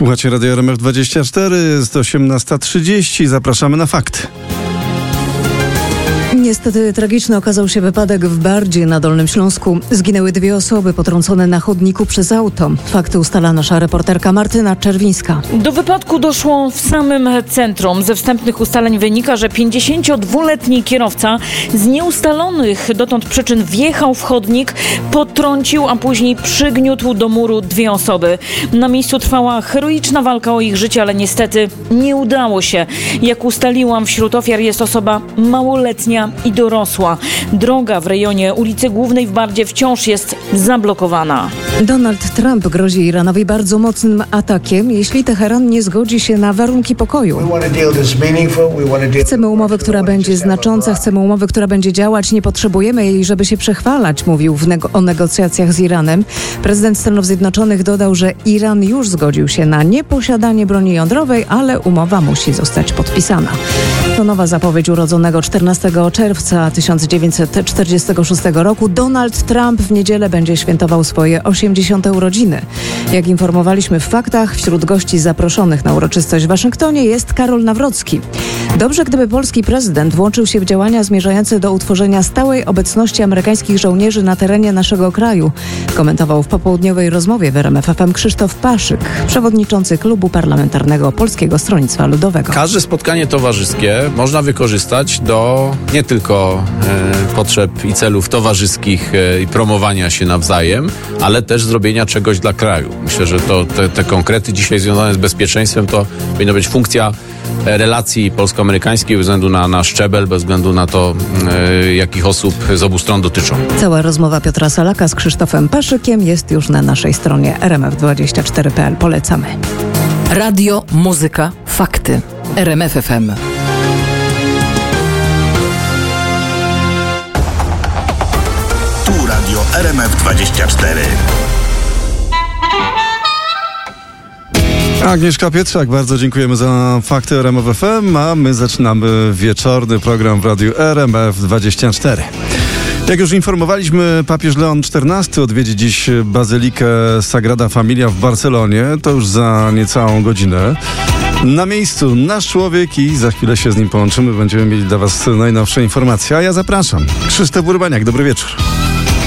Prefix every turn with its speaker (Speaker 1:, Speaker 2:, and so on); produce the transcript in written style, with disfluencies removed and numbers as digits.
Speaker 1: Słuchacie Radio RMF24, jest 18:30, zapraszamy na fakty.
Speaker 2: Niestety tragiczny okazał się wypadek w Bardzie na Dolnym Śląsku. Zginęły 2 osoby potrącone na chodniku przez auto. Fakty ustala nasza reporterka Martyna Czerwińska.
Speaker 3: Do wypadku doszło w samym centrum. Ze wstępnych ustaleń wynika, że 52-letni kierowca z nieustalonych dotąd przyczyn wjechał w chodnik, potrącił, a później przygniótł do muru 2 osoby. Na miejscu trwała heroiczna walka o ich życie, ale niestety nie udało się. Jak ustaliłam, wśród ofiar jest osoba małoletnia i dorosła. Droga w rejonie ulicy Głównej w Bardzie wciąż jest zablokowana.
Speaker 2: Donald Trump grozi Iranowi bardzo mocnym atakiem, jeśli Teheran nie zgodzi się na warunki pokoju. Chcemy umowy, która będzie znacząca, chcemy umowy, która będzie działać. Nie potrzebujemy jej, żeby się przechwalać, mówił o negocjacjach z Iranem. Prezydent Stanów Zjednoczonych dodał, że Iran już zgodził się na nieposiadanie broni jądrowej, ale umowa musi zostać podpisana. To nowa zapowiedź urodzonego 14 czerwca 1946 roku. Donald Trump w niedzielę będzie świętował swoje 80. urodziny. Jak informowaliśmy w faktach, wśród gości zaproszonych na uroczystość w Waszyngtonie jest Karol Nawrocki. Dobrze, gdyby polski prezydent włączył się w działania zmierzające do utworzenia stałej obecności amerykańskich żołnierzy na terenie naszego kraju, komentował w popołudniowej rozmowie w RMF FM Krzysztof Paszyk, przewodniczący Klubu Parlamentarnego Polskiego Stronnictwa Ludowego.
Speaker 4: Każde spotkanie towarzyskie można wykorzystać do nie tylko potrzeb i celów towarzyskich i promowania się nawzajem, ale też zrobienia czegoś dla kraju. Myślę, że te konkrety dzisiaj związane z bezpieczeństwem to powinna być funkcja relacji polsko-amerykańskiej bez względu na szczebel, bez względu na to, jakich osób z obu stron dotyczą.
Speaker 2: Cała rozmowa Piotra Salaka z Krzysztofem Paszykiem jest już na naszej stronie rmf24.pl. Polecamy.
Speaker 5: Radio, muzyka, fakty. RMF FM.
Speaker 6: Tu Radio RMF24.
Speaker 1: Agnieszka Pietrzak, bardzo dziękujemy za fakty RMF FM, a my zaczynamy wieczorny program w Radiu RMF24. Jak już informowaliśmy, papież Leon XIV odwiedzi dziś bazylikę Sagrada Familia w Barcelonie. To już za niecałą godzinę. Na miejscu nasz człowiek i za chwilę się z nim połączymy. Będziemy mieli dla Was najnowsze informacje. A ja zapraszam. Krzysztof Urbaniak, dobry wieczór.